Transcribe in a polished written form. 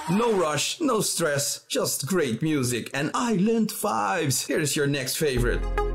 No rush, no stress, just great music and island vibes. Here's your next favorite.